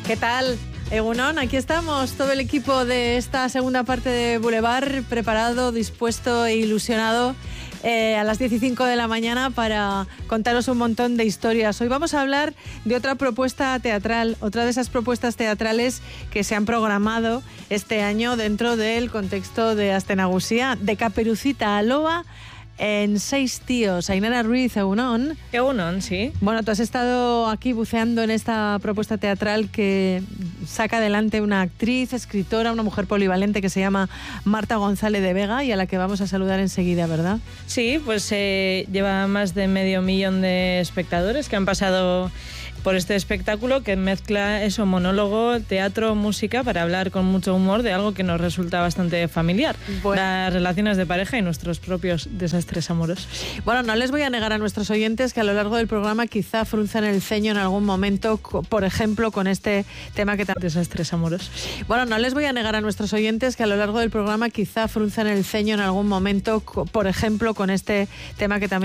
¿Qué tal? Egunon, aquí estamos, todo el equipo de esta segunda parte de Boulevard, preparado, dispuesto e ilusionado a las 10:05 de la mañana para contaros un montón de historias. Hoy vamos a hablar de otra propuesta teatral, otra de esas propuestas teatrales que se han programado este año dentro del contexto de Aste Nagusia, de Caperucita Aloa en 6 tíos. Ainara Ruiz, egunon. Egunon, sí. Bueno, tú has estado aquí buceando en esta propuesta teatral que saca adelante una actriz, escritora, una mujer polivalente que se llama Marta González de Vega y a la que vamos a saludar enseguida, ¿verdad? Sí, pues lleva más de 500.000 de espectadores que han pasado por este espectáculo que mezcla eso, monólogo, teatro, música, para hablar con mucho humor de algo que nos resulta bastante familiar, las relaciones de pareja y nuestros propios desastres amorosos. Bueno, no les voy a negar a nuestros oyentes que a lo largo del programa quizá frunzan el ceño en algún momento, por ejemplo, con este tema que desastres amorosos. Bueno, no les voy a negar a nuestros oyentes que a lo largo del programa quizá frunzan el ceño en algún momento, por ejemplo, con este tema que también